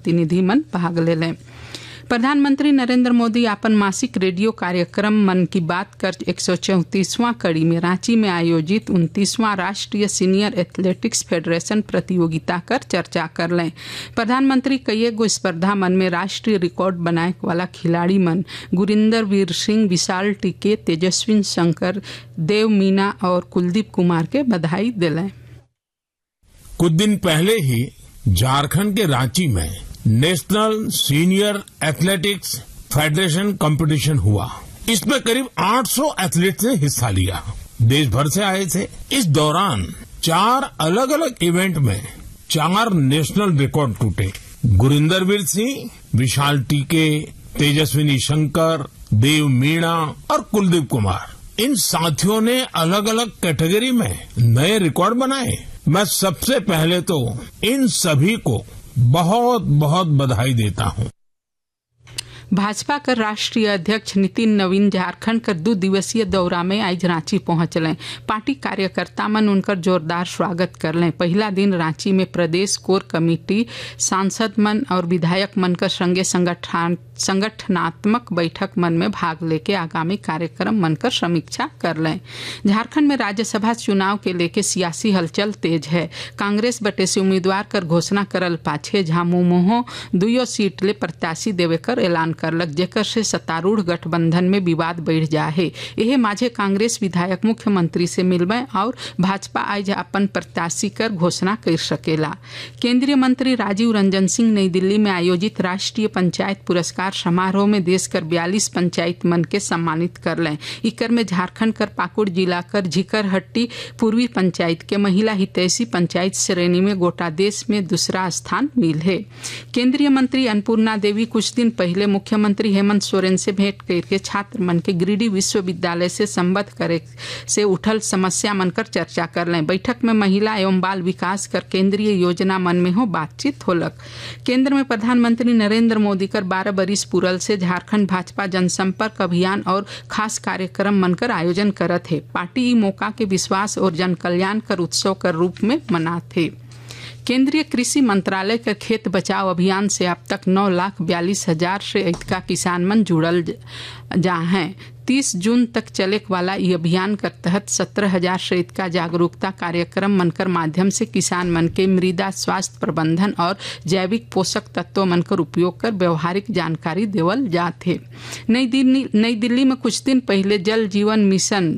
प्रतिनिधि मन भाग लेले। प्रधानमंत्री नरेंद्र मोदी अपन मासिक रेडियो कार्यक्रम मन की बात कर 134वां कड़ी में रांची में आयोजित 29वां राष्ट्रीय सीनियर एथलेटिक्स फेडरेशन प्रतियोगिता कर चर्चा कर लें। प्रधानमंत्री कई गो स्पर्धा मन में राष्ट्रीय रिकॉर्ड बनाए वाला खिलाड़ी मन गुरिंदर वीर सिंह, विशाल टिके, तेजस्विन शंकर, देव मीना और कुलदीप कुमार के बधाई दिले। कुछ दिन पहले ही झारखंड के रांची में national senior athletics federation competition हुआ। इसमें करीब 800 एथलीट्स ने हिस्सा लिया, देश भर से आए थे। इस दौरान 4 अलग अलग इवेंट में 4 नेशनल रिकॉर्ड टूटे। गुरिंदर वीर सिंह, विशाल टीके, तेजस्विनी शंकर, देव मीणा और कुलदीप कुमार, इन साथियों ने अलग अलग कैटेगरी में नए रिकॉर्ड बनाए। मैं सबसे पहले तो इन सभी को बहुत बहुत बधाई देता हूं। भाजपा कर राष्ट्रीय अध्यक्ष नितिन नवीन झारखंड कर 2 दिवसीय दौरा में आज रांची पहुंचलें। पार्टी कार्यकर्ता मन उनकर जोरदार स्वागत करलें। पहला दिन रांची में प्रदेश कोर कमेटी, सांसद मन और विधायक मन कर संगे संगठनात्मक बैठक मन में भाग लेके आगामी कार्यक्रम मन कर समीक्षा करलें। झारखंड में राज्यसभा चुनाव के लेके सियासी हलचल तेज है। कांग्रेस बटे से उम्मीदवार कर घोषणा करल पाछे झामुमोह 2 सीट ले प्रत्याशी देवे कर ऐलान करलक, जेकर से सत्तारूढ़ गठबंधन में विवाद बढ़ जा है। यह माझे कांग्रेस विधायक मुख्यमंत्री से मिलबे और भाजपा आज अपन प्रत्याशी कर घोषणा कर सकेला। केंद्रीय मंत्री राजीव रंजन सिंह नई दिल्ली में आयोजित राष्ट्रीय पंचायत पुरस्कार समारोह में देश कर 42 पंचायत मन के सम्मानित करलें। इकर में झारखंड कर पाकुड़ जिला कर झिकरहट्टी पूर्वी पंचायत के महिला हितैषी पंचायत श्रेणी में गोटा देश में दूसरा स्थान मिल है। केंद्रीय मंत्री अन्नपूर्णा देवी कुछ दिन पहले मुख्यमंत्री हेमंत सोरेन से भेंट करके छात्र मन के गिरिडीह विश्वविद्यालय से संबद्ध करे से उठल समस्या मन कर चर्चा कर लें। बैठक में महिला एवं बाल विकास कर केंद्रीय योजना मन में हो बातचीत होलक। केंद्र में प्रधानमंत्री नरेंद्र मोदी कर 12 बरिस पूरल से झारखंड भाजपा जनसंपर्क अभियान और खास कार्यक्रम मन कर आयोजन करत है। पार्टी ई मौका के विश्वास और जन कल्याण कर उत्सव कर रूप में मनाते। केंद्रीय कृषि मंत्रालय के खेत बचाओ अभियान से अब तक 9,42,000 से अधिक किसान मन जुड़ल जा हैं। 30 जून तक चले वाला ये अभियान के तहत 17,000 से अधिक जागरूकता कार्यक्रम मनकर माध्यम से किसान मन के मृदा स्वास्थ्य प्रबंधन और जैविक पोषक तत्वों मनकर उपयोग कर व्यवहारिक जानकारी देवल जाते। नई दिल्ली में कुछ दिन पहले जल जीवन मिशन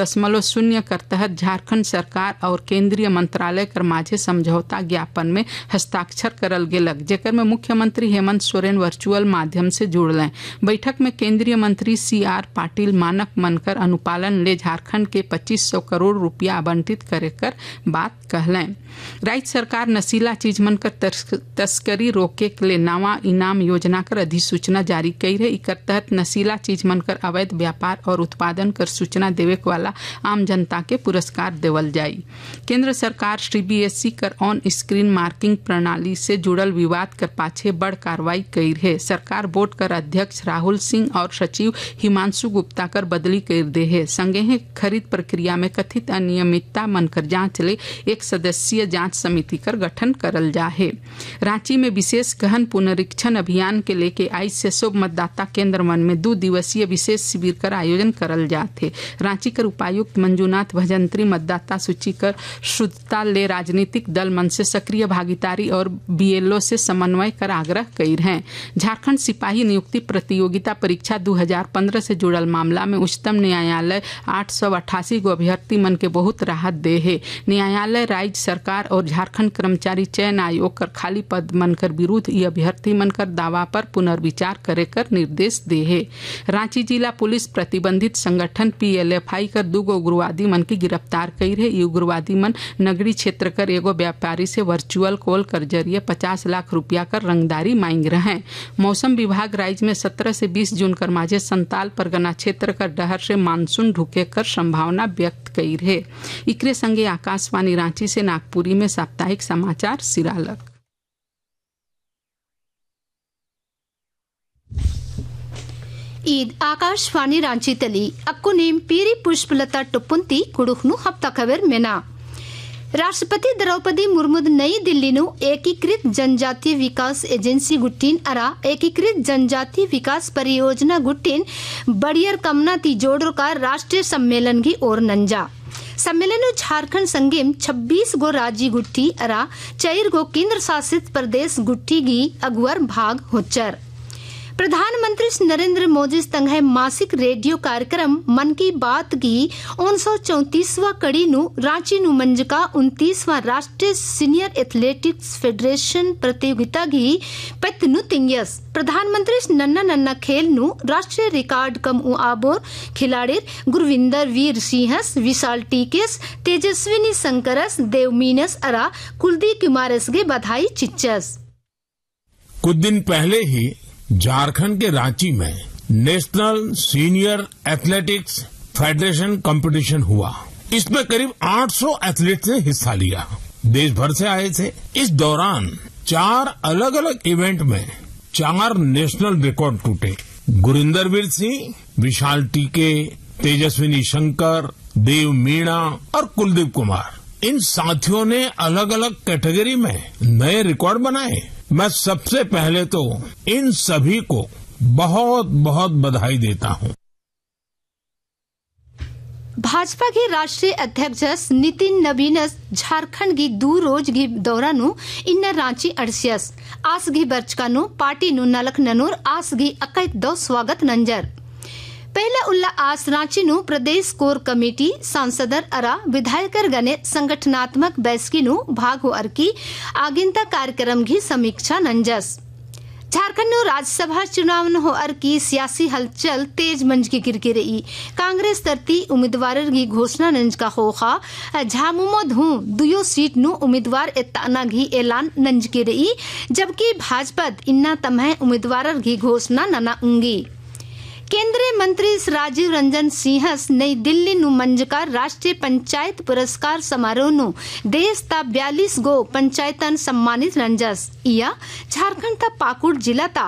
2.0 के तहत झारखंड सरकार और केंद्रीय मंत्रालय कर माझे समझौता ज्ञापन में हस्ताक्षर करल गेलक, जेकर में मुख्यमंत्री हेमंत सोरेन वर्चुअल माध्यम से जुड़लें। बैठक में केंद्रीय मंत्री CR पाटिल मानक मनकर अनुपालन ले झारखंड के 2500 करोड़ रुपया आवंटित करे कर बात कहलें। राज्य सरकार नशीला चीज मन कर तस्करी रोके के लिए नवा इनाम योजना कर अधिसूचना जारी कई है। इकर तहत नशीला चीज मन कर अवैध व्यापार और उत्पादन कर सूचना देवे वाला आम जनता के पुरस्कार देवल जाई। केंद्र सरकार CBSE कर ऑन स्क्रीन मार्किंग प्रणाली से जुड़ल विवाद कर पाछे बड़ कार्रवाई कई है। सरकार बोर्ड कर अध्यक्ष राहुल सिंह और सचिव हिमांशु गुप्ता कर बदली कर दे है। संगे खरीद प्रक्रिया में कथित अनियमितता मन कर जांच ले एक सदस्यीय जांच समिति कर गठन करल जा है। रांची में विशेष गहन पुनरीक्षण अभियान के लेके आज से सब मतदाता केंद्र मन में 2 दिवसीय विशेष शिविर कर आयोजन करल जाते। रांची कर उपायुक्त मंजूनाथ भजंत्री मतदाता सूची कर शुद्धता ले राजनीतिक दल मन से सक्रिय भागीदारी और BLO से समन्वय कर आग्रह कई हैं। झारखंड सिपाही नियुक्ति प्रतियोगिता परीक्षा 2015 से जुड़ल मामला में उच्चतम न्यायालय 888 गो अभ्यर्थी मन के बहुत राहत दे है। न्यायालय राज्य सरकार और झारखंड कर्मचारी चयन आयोग कर खाली पद मन कर विरुद्ध ये अभ्यर्थी मन कर दावा पर पुनर्विचार करे कर निर्देश दे है। रांची जिला पुलिस प्रतिबंधित संगठन PLFI कर 2 गो उग्रवादी मन की गिरफ्तार कई है। ये उग्रवादी मन नगरी क्षेत्र कर एगो व्यापारी से वर्चुअल कॉल कर जरिए 50 लाख रुपया कर रंगदारी मांग रहे हैं। मौसम विभाग राज्य में 17 से 20 जून कर माझे संताल परगना क्षेत्र कर डहर से मानसून ढुके कर संभावना व्यक्त कई है। इकरे संगे आकाशवाणी रांची से नागपुरी में साप्ताहिक समाचार सिरालक। ईद आकाशवाणी रांची तली अक्कु नेम पीरी पुष्पलता टुप्पुंती कुडुखनु हफ्ता खबर मेना राष्ट्रपति द्रौपदी मुर्मू नई दिल्ली नु एकीकृत जनजातीय विकास एजेंसी गुट्टीन अरा एकीकृत जनजातीय विकास परियोजना गुट्टीन बड़ियर कमनाती जोड़ो का राष्ट्रीय सम्मेलन की ओर नंजा सम्मेलन झारखंड संगेम 26 गो राज्य गुट्टी अरा 4 गो केंद्र शासित प्रदेश गुट्टी गी अगुवर भाग होचर। प्रधानमंत्री नरेंद्र मोदी तंग मासिक रेडियो कार्यक्रम मन की बात की 934वां कड़ी नु रांची नु मंजका 29वां राष्ट्रीय सीनियर एथलेटिक्स फेडरेशन प्रतियोगिता की पत्नु तिंगयस प्रधानमंत्री नन्ना खेल नु राष्ट्रीय रिकॉर्ड कम आबोर खिलाड़ी गुरविंदर वीर सिंहस विशाल टीकेस तेजस्विनी शंकरस देवमीनस अरा कुलदीप कुमारस के बधाई चिच्चस। कुछ दिन पहले ही झारखंड के रांची में national senior athletics federation competition हुआ। इसमें करीब 800 एथलीट्स ने हिस्सा लिया, देश भर से आए थे। इस दौरान 4 अलग अलग इवेंट में 4 नेशनल रिकॉर्ड टूटे। गुरिंदर वीर सिंह, विशाल टीके, तेजस्विनी शंकर, देव मीणा और कुलदीप कुमार इन साथियों ने अलग अलग कैटेगरी में नए रिकॉर्ड बनाए। मैं सबसे पहले तो इन सभी को बहुत बहुत बधाई देता हूं। भाजपा के राष्ट्रीय अध्यक्ष नितिन नबीनस झारखंड की 2 रोज की दौरानु इन रांची अड़सियस आस की बर्चकानु पार्टी नु नलक ननूर आस की अकैत दो स्वागत नंजर पहला उल्ला आस रांची नु प्रदेश कोर कमेटी सांसदर अरा विधायकर गने संगठनात्मक बैठकी नु भाग हो अरकी आगिंता कार्यक्रम की समीक्षा नंजस। झारखंड नु राज्यसभा चुनाव न हो अरकी सियासी हलचल तेज मंज की गिरगी रही। कांग्रेस तरती उम्मीदवार की घोषणा नंज का होखा झामुमो धू दुयो सीट नु उम्मीदवार एताना घी ऐलान नंज की रही, जबकि भाजपा इन्ना तमह उम्मीदवार की घोषणा नना उंगी। केंद्रीय मंत्री राजीव रंजन सिंहस नई दिल्ली नु मंजकार राष्ट्रीय पंचायत पुरस्कार समारोह नु देश ता 42 गो पंचायतन सम्मानित रंजस। इया झारखंड ता पाकुड़ जिला ता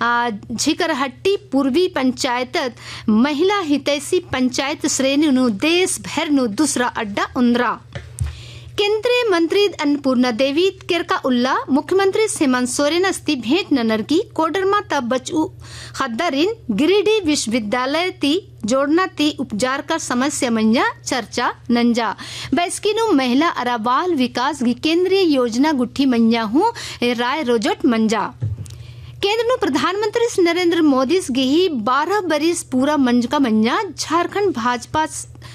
झिकरहट्टी पूर्वी पंचायत महिला हितैषी पंचायत श्रेणी नु देश भर नु दूसरा अड्डा उंदरा। केंद्रीय मंत्री अन्नपूर्णा देवी किरका उल्ला मुख्यमंत्री हेमंत सोरेन अस्ति भेंट ननर की कोडरमा तब बचू खद्दरिन गिरिडीह विश्वविद्यालय ती जोड़ना ती उपचार का समस्या मंजा चर्चा नंजा बैसकी नु महिला अरा बाल विकास की केंद्रीय योजना गुट्ठी मंजा हूँ राय रोजट मंजा। केंद्र नु प्रधानमंत्री नरेंद्र मोदी की 12 बरिस पूरा मंज का मंजा झारखंड भाजपा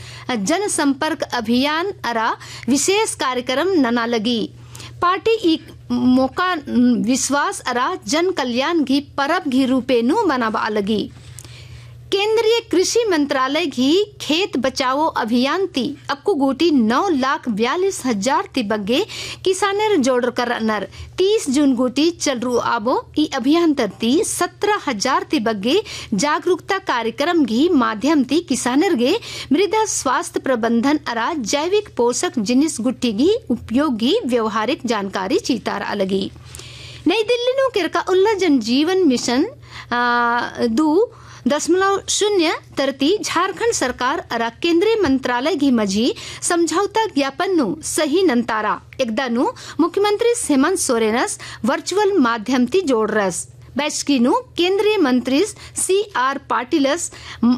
जनसंपर्क अभियान अरा विशेष कार्यक्रम नना लगी। पार्टी एक मौका विश्वास अरा जन कल्याण की परब घी रूपे नु मनावा लगी। केंद्रीय कृषि मंत्रालय की खेत बचाओ अभियान ती अक्कू गोटी 9,42,000 ती बग्गे किसानेर जोड़ कर नर 30 जून गोटी चल रू आबो ई अभियान तरती 17,000 ती बग्गे जागरूकता कार्यक्रम की माध्यम ती किसानेर गे मृदा स्वास्थ्य प्रबंधन अरा जैविक पोषक जिनिस गुट्टी की उपयोगी व्यवहारिक जानकारी चीतार अलगी। नई दिल्ली नु किरका उल्ला जन जीवन मिशन 2.0 तरती झारखंड सरकार अरा केंद्रीय मंत्रालय की मझी समझौता ज्ञापन नु सही नंतारा एकदा नु मुख्यमंत्री हेमंत सोरेनस वर्चुअल माध्यम ती जोड़ रस। बैठकी नु केंद्रीय मंत्री CR पाटिलस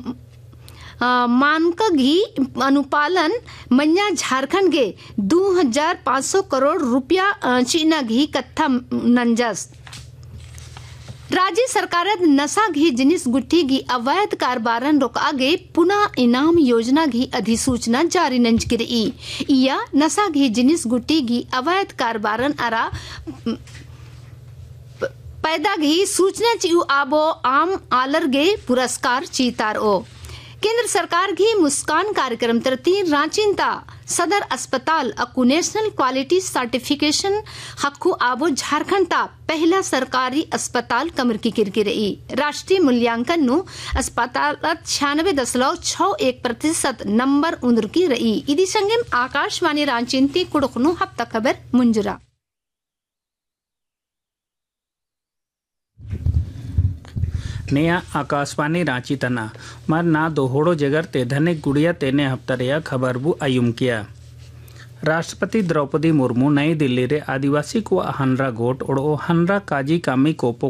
मानक घी अनुपालन मन्या झारखंड के 2,500 करोड़ रुपया चीना घी कत्था नंजस। राज्य सरकार नशा घी जिनिस गुट्ठी की अवैध कारोबारन रोका गे पुनः इनाम योजना की अधिसूचना जारी नंज की रही। इया नशा घी जिनिस गुट्ठी की अवैध कारोबारन अरा पैदा घी सूचना चिउ आबो आम आलर गे पुरस्कार चीतार ओ। केंद्र सरकार की मुस्कान कार्यक्रम तरती रांचीनता सदर अस्पताल अक्कू नेशनल क्वालिटी सर्टिफिकेशन हक्कू आबो झारखंड ता पहला सरकारी अस्पताल कमर की किरकी रही। राष्ट्रीय मूल्यांकन नु अस्पताल 96.61% नंबर उंदर की रही। इदी संगेम आकाशवाणी रांचीनती कुड़कनु हफ्ता खबर मुंजरा। नेया आकाशवाणी रांची तना मर ना दोहोड़ो जगर ते धने गुड़िया तेने हफ्तरिया खबर बु आयुम किया। राष्ट्रपति द्रौपदी मुर्मू नई दिल्ली रे आदिवासी को हनरा गोट और हनरा काजी कामी को